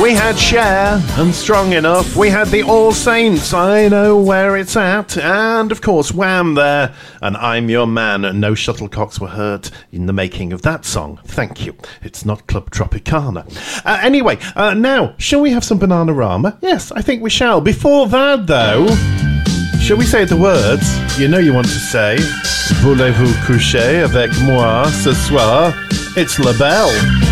We had Cher and Strong Enough. We had the All Saints, I Know Where It's At. And, of course, Wham there. And I'm Your Man. And no shuttlecocks were hurt in the making of that song. Thank you. It's not Club Tropicana. Anyway, now, shall we have some Bananarama? Yes, I think we shall. Before that, though, shall we say the words you know you want to say? Voulez-vous coucher avec moi ce soir? It's La Belle.